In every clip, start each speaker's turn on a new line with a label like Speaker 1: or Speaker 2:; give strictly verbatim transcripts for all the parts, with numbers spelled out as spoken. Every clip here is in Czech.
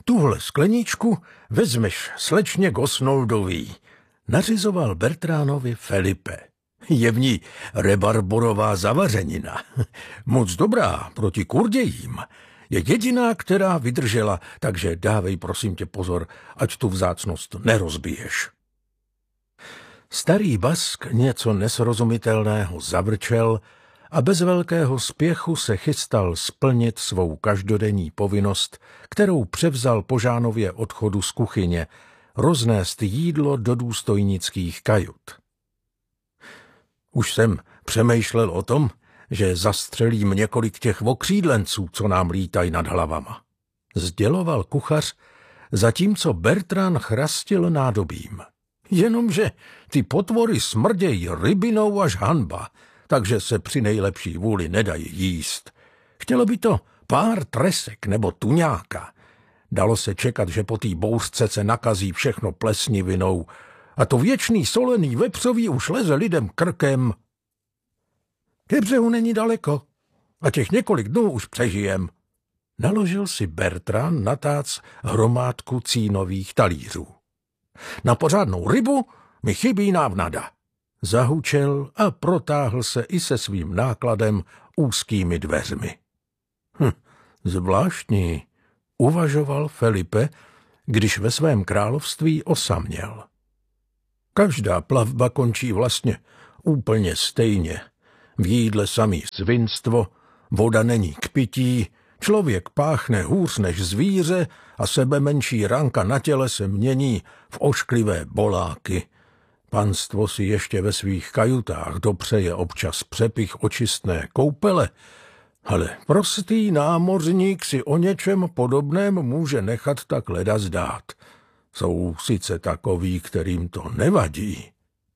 Speaker 1: Tuhle skleničku vezmeš slečně Gosnoldový, nařizoval Bertránovi Felipe. Je v ní rebarborová zavařenina. Moc dobrá proti kurdějím. Je jediná, která vydržela, takže dávej prosím tě pozor, ať tu vzácnost nerozbiješ. Starý Bask něco nesrozumitelného zavrčel a bez velkého spěchu se chystal splnit svou každodenní povinnost, kterou převzal po Žánově odchodu z kuchyně, roznést jídlo do důstojnických kajut. Už jsem přemýšlel o tom, že zastřelím několik těch okřídlenců, co nám lítají nad hlavama. Sděloval kuchař, zatímco Bertrand chrastil nádobím. Jenomže ty potvory smrdějí rybinou až hanba, takže se při nejlepší vůli nedají jíst. Chtělo by to pár tresek nebo tuňáka. Dalo se čekat, že po té bouřce se nakazí všechno plesnivinou a to věčný solený vepřový už leze lidem krkem. Ke břehu není daleko a těch několik dnů už přežijem. Naložil si Bertrand na tác hromádku cínových talířů. Na pořádnou rybu mi chybí návnada. Zahučel a protáhl se i se svým nákladem úzkými dveřmi. Hm, zvláštní, uvažoval Felipe, když ve svém království osaměl. Každá plavba končí vlastně úplně stejně. V jídle samý svinstvo, voda není k pití, člověk páchne hůř než zvíře a sebe menší ranka na těle se mění v ošklivé boláky. Panstvo si ještě ve svých kajutách dopřeje občas přepich očistné koupele, ale prostý námořník si o něčem podobném může nechat tak leda zdát. Jsou sice takoví, kterým to nevadí.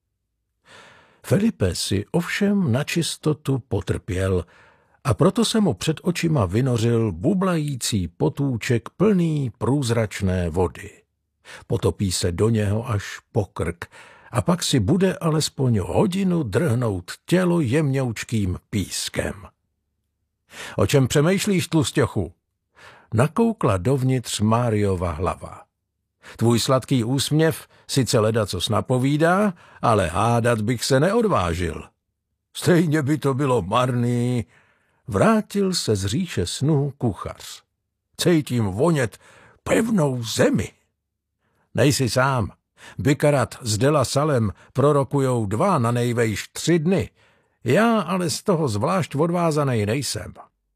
Speaker 1: Felipe si ovšem na čistotu potrpěl a proto se mu před očima vynořil bublající potůček plný průzračné vody. Potopí se do něho až po krk a pak si bude alespoň hodinu drhnout tělo jemňoučkým pískem. O čem přemýšlíš, tlustěchu? Nakoukla dovnitř Máriova hlava. Tvůj sladký úsměv sice ledacos napovídá, ale hádat bych se neodvážil. Stejně by to bylo marný. Vrátil se z říše snů kuchař. Cítím vonět pevnou zemi. Nejsi sám. Bikarat s Dela Salem prorokujou dva na nejvejš tři dny. Já ale z toho zvlášť odvázanej nejsem.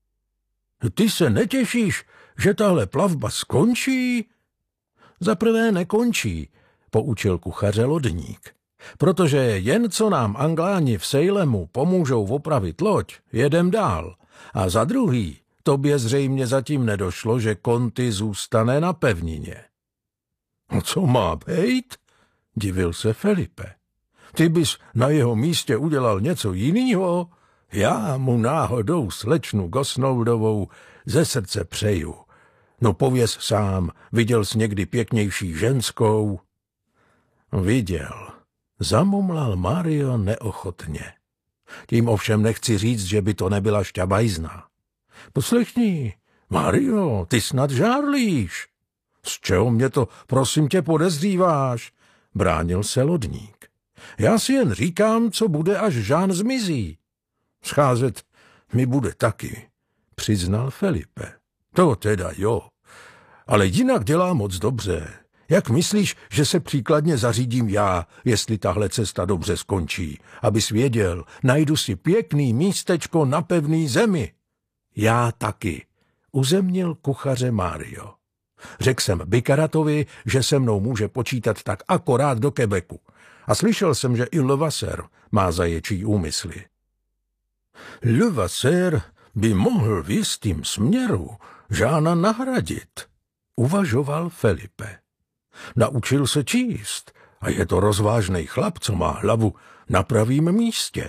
Speaker 1: Ty se netěšíš, že tahle plavba skončí? Zaprvé nekončí, poučil kuchaře lodník, protože jen co nám Angláni v Sejlemu pomůžou opravit loď, jedem dál. A za druhý, tobě zřejmě zatím nedošlo, že Conti zůstane na pevnině. Co má bejt? Divil se Felipe. Ty bys na jeho místě udělal něco jinýho? Já mu náhodou slečnu Gosnoldovou ze srdce přeju. No pověz sám, viděl jsi někdy pěknější ženskou? Viděl. Zamumlal Mario neochotně. Tím ovšem nechci říct, že by to nebyla šťabajzna. Poslechni, Mario, ty snad žárlíš. Z čeho mě to, prosím tě, podezříváš? Bránil se lodník. Já si jen říkám, co bude, až Žán zmizí. Scházet mi bude taky, přiznal Felipe. To teda jo, ale jinak dělá moc dobře. Jak myslíš, že se příkladně zařídím já, jestli tahle cesta dobře skončí? Abys věděl, najdu si pěkný místečko na pevný zemi. Já taky, uzemnil kuchaře Mário. Řekl jsem Bikaratovi, že se mnou může počítat tak akorát do Quebecu. A slyšel jsem, že i Levasseur má zaječí úmysly. Levasseur by mohl v jistým směru Žána nahradit, uvažoval Felipe. Naučil se číst a je to rozvážnej chlap, co má hlavu na pravým místě.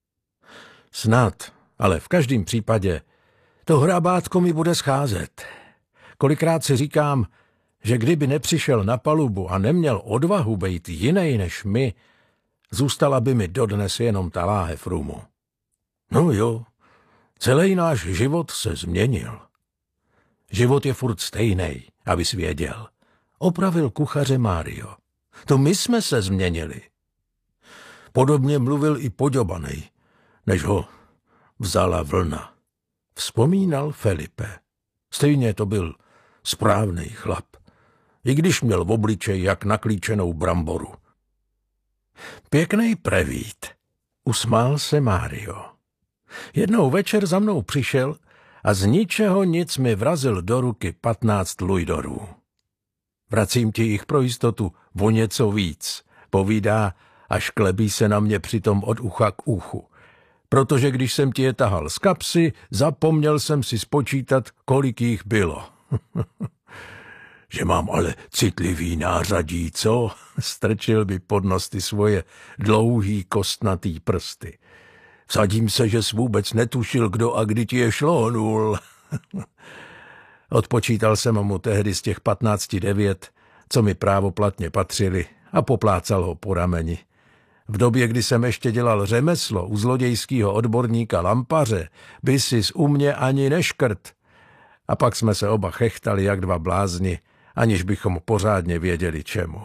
Speaker 1: Snad, ale v každém případě to hrabátko mi bude scházet. Kolikrát si říkám, že kdyby nepřišel na palubu a neměl odvahu být jinej než my, zůstala by mi dodnes jenom ta láhev rumu. No jo, celý náš život se změnil. Život je furt stejnej, abys věděl. Opravil kuchaře Mário. To my jsme se změnili. Podobně mluvil i Poďobanej, než ho vzala vlna. Vzpomínal Felipe. Stejně to byl správnej chlap, i když měl v obličej jak naklíčenou bramboru. Pěknej prevít, usmál se Mário. Jednou večer za mnou přišel a z ničeho nic mi vrazil do ruky patnáct lujdorů. Vracím ti jich pro jistotu o něco víc, povídá a šklebí se na mě přitom od ucha k uchu. Protože když jsem ti je tahal z kapsy, zapomněl jsem si spočítat, kolik jich bylo. Že mám ale citlivý nářadí, co? Strčil by pod nos ty svoje dlouhý kostnatý prsty. Vsadím se, že jsi vůbec netušil, kdo a kdy ti je šlónul. Odpočítal jsem mu tehdy z těch patnácti devět, co mi právoplatně patřili, a poplácal ho po rameni. V době, kdy jsem ještě dělal řemeslo u zlodějského odborníka Lampaře, by sis u mě ani neškrt. A pak jsme se oba chechtali jak dva blázni, aniž bychom pořádně věděli čemu.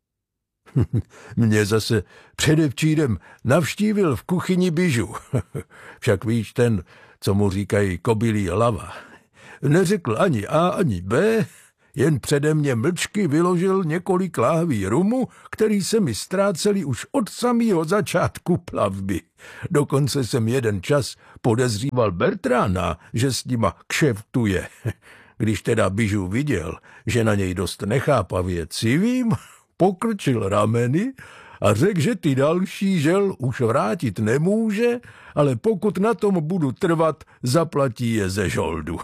Speaker 1: Mě zase předevčírem navštívil v kuchyni Bižu. Však víš, ten, co mu říkají kobylí hlava. Neřekl ani A, ani B, jen přede mě mlčky vyložil několik láhví rumu, který se mi ztráceli už od samého začátku plavby. Dokonce jsem jeden čas podezříval Bertrána, že s nima kšeftuje. Když teda Bižu viděl, že na něj dost nechápavě civím, pokrčil rameny a řekl, že ty další žel už vrátit nemůže, ale pokud na tom budu trvat, zaplatí je ze žoldu.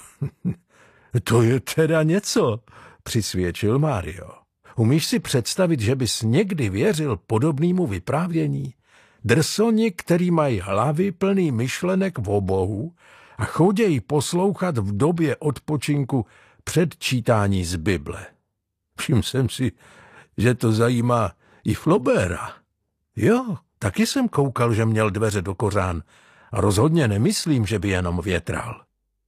Speaker 1: To je teda něco, přisvědčil Mário. Umíš si představit, že bys někdy věřil podobnému vyprávění? Drsoni, který mají hlavy plný myšlenek o Bohu a chodějí poslouchat v době odpočinku před čítání z Bible. Všiml jsem si, že to zajímá i Flaubera. Jo, taky jsem koukal, že měl dveře do kořán a rozhodně nemyslím, že by jenom větral.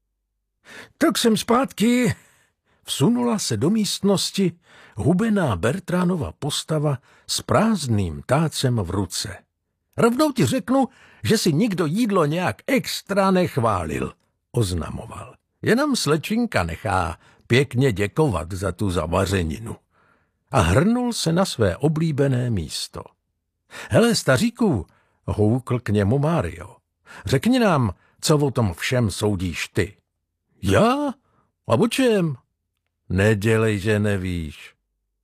Speaker 1: Tak jsem zpátky. Vsunula se do místnosti hubená Bertránova postava s prázdným tácem v ruce. Rovnou ti řeknu, že si nikdo jídlo nějak extra nechválil, oznamoval. Jenom slečinka nechá pěkně děkovat za tu zavařeninu. A hrnul se na své oblíbené místo. Hele, staříku, houkl k němu Mário. Řekni nám, co o tom všem soudíš ty. Já? A o čem? Nedělej, že nevíš.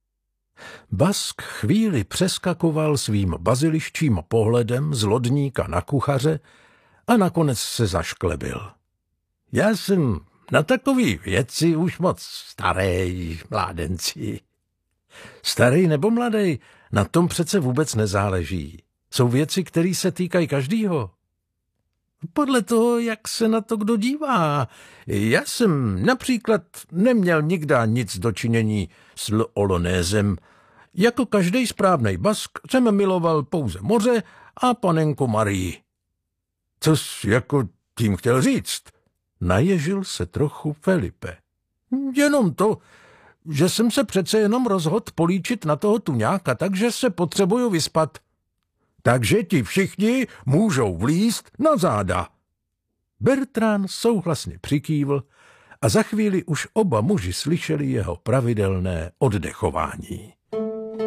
Speaker 1: Bask chvíli přeskakoval svým baziliščím pohledem z lodníka na kuchaře a nakonec se zašklebil. Já jsem na takový věci už moc starej, mládenci. Starý nebo mladý, na tom přece vůbec nezáleží. Jsou věci, které se týkají každýho. Podle toho, jak se na to kdo dívá. Já jsem například neměl nikdy nic dočinění s L'Olonézem. Jako každý správnej Bask jsem miloval pouze moře a panenku Marii. Co jsi jako tím chtěl říct? Naježil se trochu Felipe. Jenom to, že jsem se přece jenom rozhodl políčit na toho tuňáka, takže se potřebuju vyspat. Takže ti všichni můžou vlízt na záda. Bertrán souhlasně přikývl a za chvíli už oba muži slyšeli jeho pravidelné oddechování.